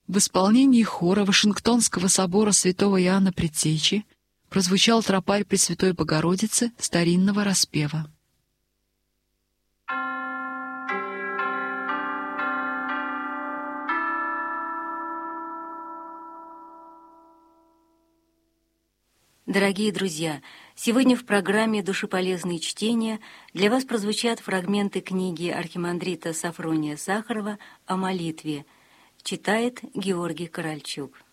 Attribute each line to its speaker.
Speaker 1: В исполнении хора Вашингтонского собора святого Иоанна Предтечи прозвучал тропарь Пресвятой Богородицы старинного распева.
Speaker 2: Дорогие друзья, сегодня в программе «Душеполезные чтения» для вас прозвучат фрагменты книги архимандрита Сафрония Сахарова о молитве. Читает Георгий Корольчук.